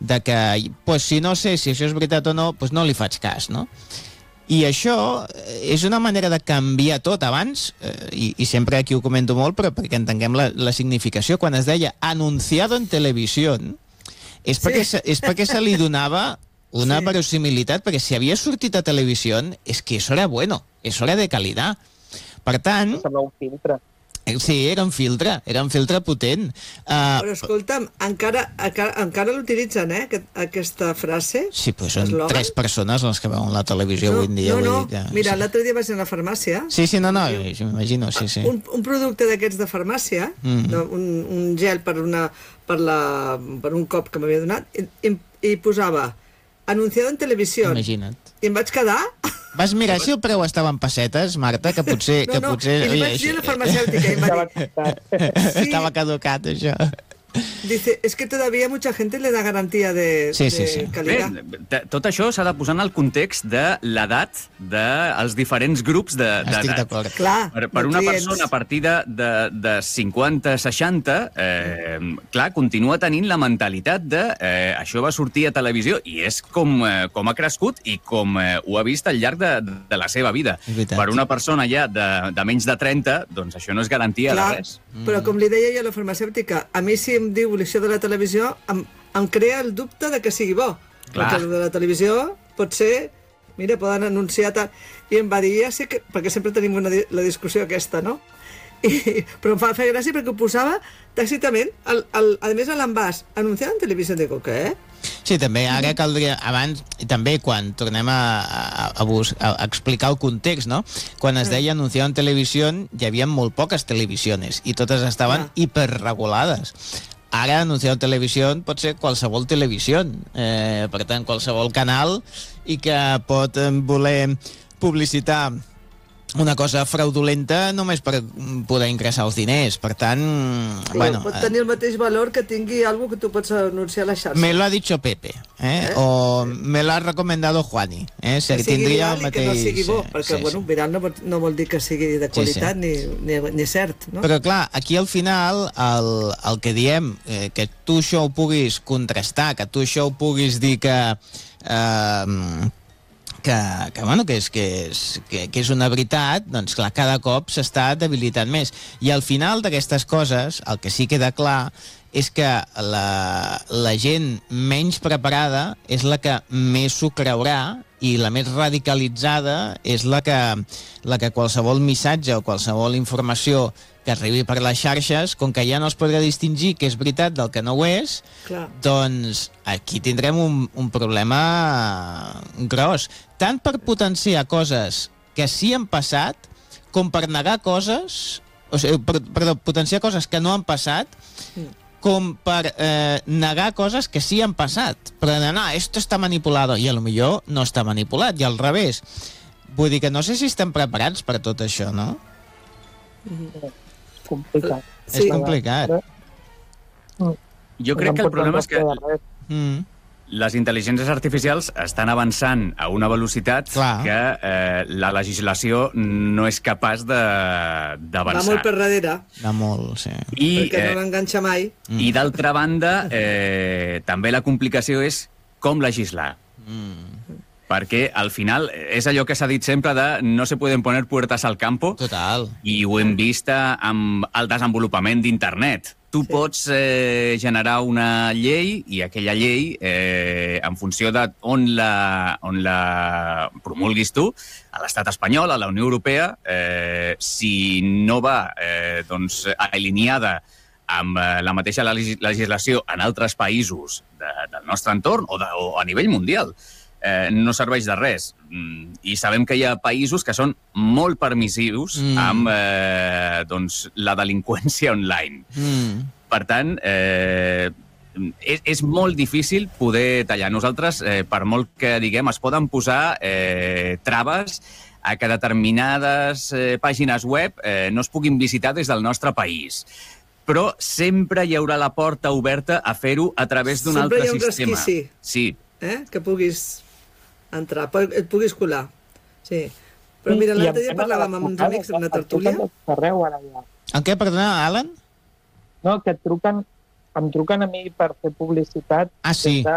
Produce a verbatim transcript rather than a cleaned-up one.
de que, pues, si no sé si això és veritat o no, pues no li faig cas, no? I això és una manera de canviar tot. Abans, eh, i, i sempre aquí ho comento molt, però perquè entenguem la, la significació, quan es deia anunciado en televisió, és, sí. perquè, se, és perquè se li donava una sí. verosimilitat, perquè si havia sortit a televisió, és que això era bueno, això era de qualitat. Per tant... Sembla un filtre. Sí, era un filtre, era un filtre potent. Uh, però escolta'm, encara, encara, encara l'utilitzen, eh, aquest, aquesta frase? Sí, però són eslògan? Tres persones les que veuen la televisió no, avui en dia. No, no, que, mira, sí. l'altre dia vaig anar a la farmàcia. Sí, sí, no, no, m'imagino, sí, sí. Un, un producte d'aquests de farmàcia, mm. no, un, un gel per, una, per, la, per un cop que m'havia donat, i, i, i posava anunciado en televisió. Imagina't. I em vaig quedar... Vas mirar si el preu estava en pessetes, Marta, que potser... No, que no, potser, i li vaig dir a la farmacèutica i em va dir... Sí. Estava caducat, això. Dice, es que todavía mucha gente le da garantía de, sí, sí, de sí. calidad. Bé, tot això s'ha de posar en el context de l'edat dels diferents grups d'edat. Estic d'acord. Clar, per, per una clients. persona a partir de, de, de cinquanta a seixanta, eh, clar, continua tenint la mentalitat de eh, això va sortir a televisió i és com, eh, com ha crescut i com eh, ho ha vist al llarg de, de la seva vida. Per una persona ja de, de menys de trenta, doncs això no és garantia clar, de res. Però com li deia jo a la farmacèutica, a mi si em diu això de la televisió, em, em crea el dubte de que sigui bo. Clar. Perquè de la televisió pot ser, mira, poden anunciar tal... I em va dir, ja sé que... Perquè sempre tenim una, la discussió aquesta, no? I, però em fa fer gràcia perquè ho posava tàcitament, el, el, a més a l'envàs, anunciat en televisió, dic, què? Sí, també, ara caldria, abans, i també quan tornem a, a, a, bus, a, a explicar el context, no? Quan es deia anunciar en televisió, hi havia molt poques televisiones, i totes estaven ah. hiperregulades. Ara, anunciar en televisió pot ser qualsevol televisió, eh, per tant, qualsevol canal, i que pot voler publicitar una cosa fraudulenta només per poder ingressar els diners. Per tant, sí, bueno... Pot tenir el mateix valor que tingui algo que tu pots anunciar a la xarxa. Me lo ha dicho Pepe, eh? eh? O me lo ha recomendado Juani. Eh? Que sigui viral mateix... i que no sigui bo, sí, perquè, sí, bueno, sí. viral no vol, no vol dir que sigui de qualitat sí, sí. Ni, ni, ni cert, no? Però, clar, aquí al final el, el que diem, eh, que tu això ho puguis contrastar, que tu això ho puguis dir que... Eh, Que, que, bueno, que, és, que, és, que, que és una veritat, doncs clar, cada cop s'està debilitant més. I al final d'aquestes coses, el que sí queda clar és que la, la gent menys preparada és la que més s'ho creurà i la més radicalitzada és la que, la que qualsevol missatge o qualsevol informació que arribi per les xarxes, com que ja no es podrà distingir què és veritat del que no ho és, clar. Doncs aquí tindrem un, un problema gros. Tant per potenciar coses que sí han passat, com per negar coses, o sigui, per, perdó, potenciar coses que no han passat, com per eh, negar coses que sí han passat. Però no, no, esto está manipulado, i a lo millor no està manipulat, i al revés. Vull dir que no sé si estem preparats per tot això, no? Mm-hmm. Complicat. Sí. És complicat. Jo crec que el problema és que mm. les intel·ligències artificials estan avançant a una velocitat Clar. que eh, la legislació no és capaç d'avançar. Va molt per darrere. Va molt, sí. I, perquè no l'enganxa mai. Mm. I d'altra banda, eh, també la complicació és com legislar. Mm. Perquè al final és allò que s'ha dit sempre de no se pueden poner puertas al campo. Total. I ho hem vist amb el desenvolupament d'internet. Tu sí. pots eh, generar una llei i aquella llei, eh, en funció de on la, on la promulguis tu, a l'estat espanyol, a la Unió Europea, eh, si no va eh, doncs, alineada amb eh, la mateixa legislació en altres països de, del nostre entorn o, de, o a nivell mundial, Eh, no serveix de res. Mm, I sabem que hi ha països que són molt permissius mm. amb eh, doncs, la delinqüència online. Mm. Per tant, eh, és, és molt difícil poder tallar. Nosaltres, eh, per molt que diguem, es poden posar eh, traves a que determinades eh, pàgines web eh, no es puguin visitar des del nostre país. Però sempre hi haurà la porta oberta a fer-ho a través d'un altre sistema. Sempre hi ha un resquici. Sí. Eh? Que puguis entrar, et puguis colar. Sí. Però mira, l'altre dia parlàvem amb uns amics d'una tertúlia. En què, perdona, Alan? No, que et truquen, em truquen a mi per fer publicitat. Ah, sí.